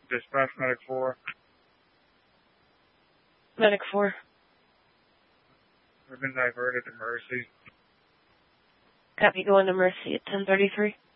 Dispatch Medic 4. Medic 4. We've been diverted to Mercy. Copy, going to Mercy at 1033.